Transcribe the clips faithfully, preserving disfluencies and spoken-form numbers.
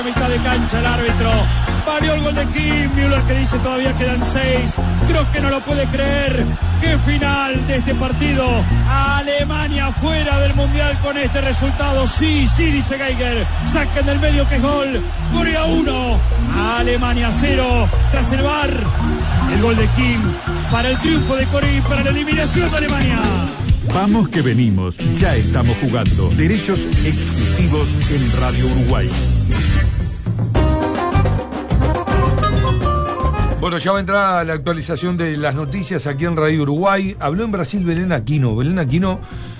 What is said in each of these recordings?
Mitad de cancha el árbitro. Valió el gol de Kim Müller, que dice todavía quedan seis. Creo que no lo puede creer. Qué final de este partido. Alemania fuera del mundial con este resultado. Sí, sí, dice Geiger. Saquen del medio que es gol. Corea uno, Alemania cero. Tras el V A R, el gol de Kim para el triunfo de Corea y para la eliminación de Alemania. Vamos que venimos, ya estamos jugando. Derechos exclusivos en Radio Uruguay. Bueno, ya va a entrar la actualización de las noticias aquí en Radio Uruguay. Habló en Brasil Belén Aquino. Belén Aquino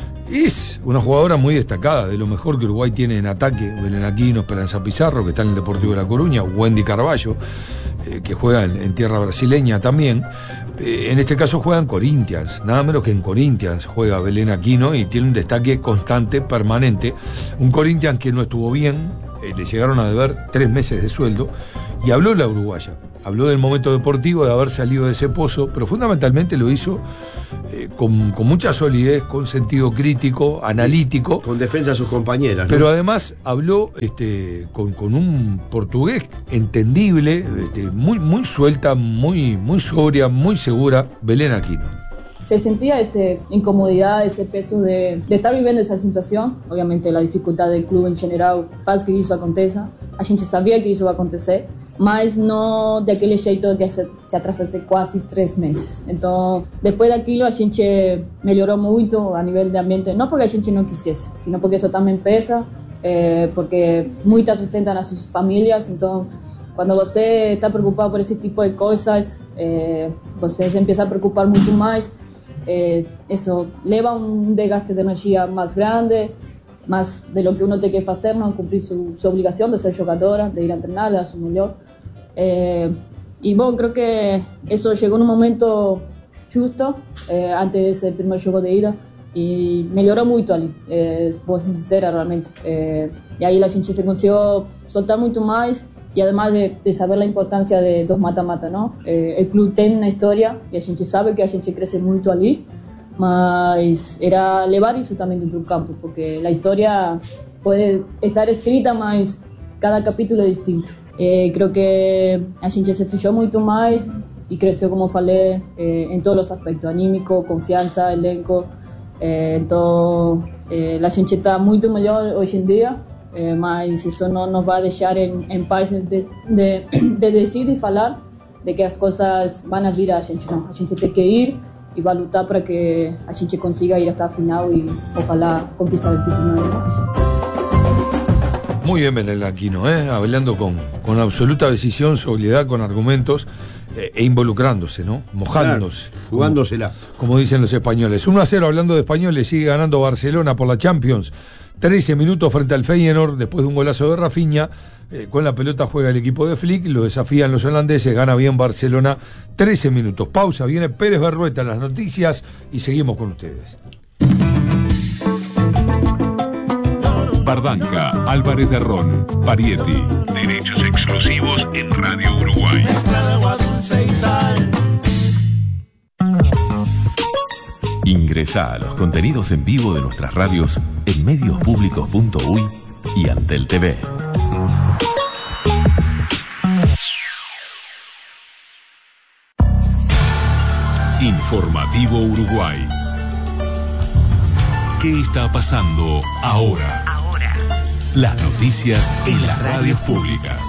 es una jugadora muy destacada, de lo mejor que Uruguay tiene en ataque. Belén Aquino, Esperanza Pizarro, que está en el Deportivo de La Coruña, Wendy Carvalho, eh, que juega en, en tierra brasileña también. Eh, en este caso juega en Corinthians, nada menos que en Corinthians juega Belén Aquino y tiene un destaque constante, permanente. Un Corinthians que no estuvo bien, eh, le llegaron a deber tres meses de sueldo, y habló la uruguaya. Habló del momento deportivo, de haber salido de ese pozo, pero fundamentalmente lo hizo eh, con, con mucha solidez, con sentido crítico, analítico. Con defensa a sus compañeras, ¿no? Pero además habló este, con, con un portugués entendible, este, muy, muy suelta, muy, muy sobria, muy segura, Belén Aquino. Se sentía esa incomodidad, ese peso de, de estar viviendo esa situação. Obviamente, a dificuldade do clube em geral faz que isso aconteça. A gente sabia que isso ia acontecer, mas não daquele jeito que se, se atrasasse quase três meses. Então, depois daquilo, a gente melhorou muito a nível de ambiente, não porque a gente não quisesse, sino porque isso também pesa, eh, porque muitas sustentam as suas famílias. Então, quando você está preocupado por esse tipo de coisas, eh, você se empieza a preocupar muito mais. Eh, eso leva un desgaste de energía más grande, más de lo que uno tiene que hacer, ¿no? Cumplir su, su obligación de ser jugadora, de ir a entrenar, de dar su mejor. Eh, y bueno, creo que eso llegó en un momento justo, eh, antes de ese primer juego de ida, y mejoró mucho ali, eh, puedo ser sincera realmente. Eh, y ahí la gente se consiguió soltar mucho más. Y además de, de saber la importancia de dos mata-mata, ¿no? Eh, el club tiene una historia y a gente sabe que a gente crece mucho ali, mas era levar isso también dentro del campo, porque la historia puede estar escrita, mas cada capítulo es distinto. Eh, creo que a gente se fijó mucho más y creció, como falei, eh, en todos los aspectos, anímico, confianza, elenco. Eh, entonces, eh, la gente está mucho mejor hoy en día. Eh, mas isso não nos vai deixar em, em paz de, de, de dizer e falar de que as coisas vão vir a gente, não. A gente tem que ir e vai lutar para que a gente consiga ir até a final e ojalá conquistar el título de más. Muy bien Belén Aquino, ¿eh? Hablando con, con absoluta decisión, sobriedad, con argumentos eh, e involucrándose, ¿no? Mojándose. Claro, jugándosela. Como, como dicen los españoles. uno a cero, hablando de españoles, sigue ganando Barcelona por la Champions. trece minutos frente al Feyenoord, después de un golazo de Rafinha. Eh, con la pelota juega el equipo de Flick, lo desafían los holandeses, gana bien Barcelona. trece minutos. Pausa, viene Pérez Berrueta en las noticias y seguimos con ustedes. Bardanca, Álvarez de Ron, Parietti. Derechos exclusivos en Radio Uruguay. Ingresá a los contenidos en vivo de nuestras radios en mediospublicos punto uy y Antel T V. Informativo Uruguay. ¿Qué está pasando ahora? Ahora. Las noticias en las radios públicas.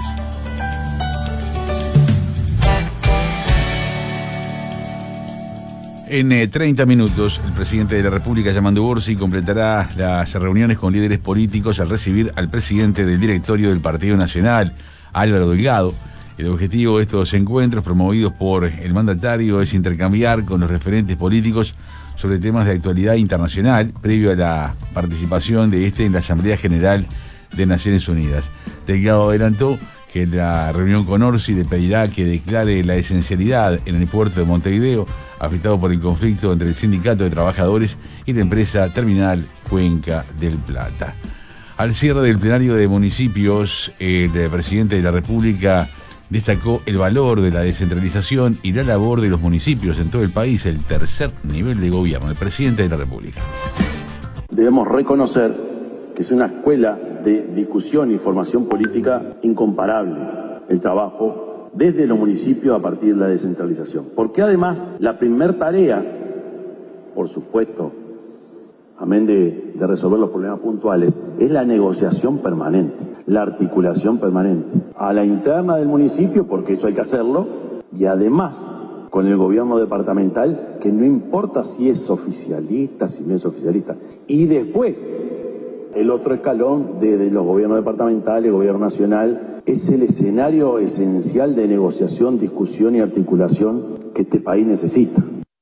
En eh, treinta minutos, el presidente de la República, Yamandú Orsi, completará las reuniones con líderes políticos al recibir al presidente del directorio del Partido Nacional, Álvaro Delgado. El objetivo de estos encuentros, promovidos por el mandatario, es intercambiar con los referentes políticos sobre temas de actualidad internacional, previo a la participación de este en la Asamblea General de Naciones Unidas. Delgado adelantó que la reunión con Orsi le pedirá que declare la esencialidad en el puerto de Montevideo, afectado por el conflicto entre el Sindicato de Trabajadores y la empresa terminal Cuenca del Plata. Al cierre del plenario de municipios, el presidente de la República destacó el valor de la descentralización y la labor de los municipios en todo el país, el tercer nivel de gobierno, el presidente de la República. Debemos reconocer que es una escuela de discusión y formación política incomparable, el trabajo desde los municipios a partir de la descentralización. Porque además, la primer tarea, por supuesto, amén de, de resolver los problemas puntuales, es la negociación permanente, la articulación permanente, a la interna del municipio, porque eso hay que hacerlo, y además con el gobierno departamental, que no importa si es oficialista, si no es oficialista, y después el otro escalón de, de los gobiernos departamentales, gobierno nacional, es el escenario esencial de negociación, discusión y articulación que este país necesita.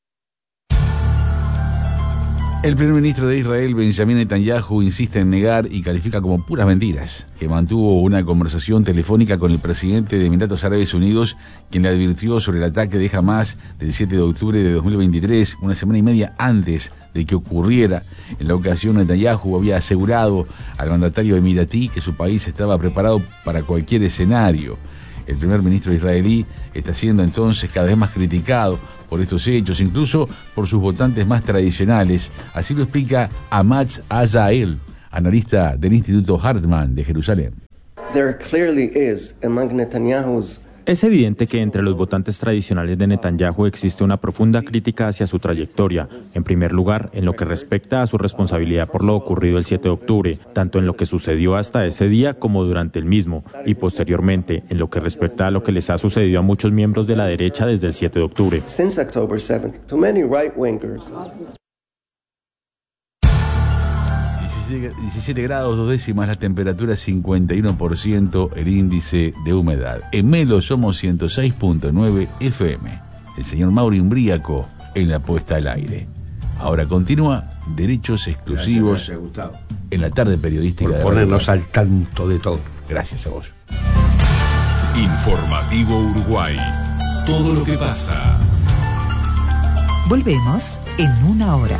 El primer ministro de Israel, Benjamín Netanyahu, insiste en negar y califica como puras mentiras que mantuvo una conversación telefónica con el presidente de Emiratos Árabes Unidos, quien le advirtió sobre el ataque de Hamas del siete de octubre de dos mil veintitrés, una semana y media antes de que ocurriera. En la ocasión, Netanyahu había asegurado al mandatario emiratí que su país estaba preparado para cualquier escenario. El primer ministro israelí está siendo entonces cada vez más criticado por estos hechos, incluso por sus votantes más tradicionales. Así lo explica Amatz Azael, analista del Instituto Hartman de Jerusalén. There clearly is among Netanyahu's Es evidente que entre los votantes tradicionales de Netanyahu existe una profunda crítica hacia su trayectoria, en primer lugar en lo que respecta a su responsabilidad por lo ocurrido el siete de octubre, tanto en lo que sucedió hasta ese día como durante el mismo, y posteriormente en lo que respecta a lo que les ha sucedido a muchos miembros de la derecha desde el siete de octubre. Since October seventh, to many right-wingers. diecisiete grados, dos décimas la temperatura, cincuenta y uno por ciento el índice de humedad. En Melo somos ciento seis punto nueve F M. El señor Mauri Umbríaco en la puesta al aire. Ahora continúa Derechos Exclusivos. Gracias, gracias, Gustavo, en la tarde periodística. por de ponernos al tanto de todo. Gracias a vos. Informativo Uruguay. Todo lo que pasa. Volvemos en una hora.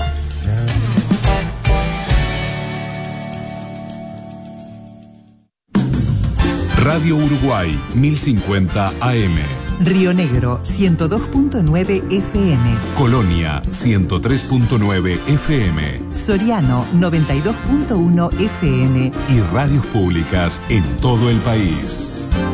Radio Uruguay mil cincuenta A M. Río Negro ciento dos punto nueve F M. Colonia ciento tres punto nueve F M. Soriano noventa y dos punto uno F M. Y radios públicas en todo el país.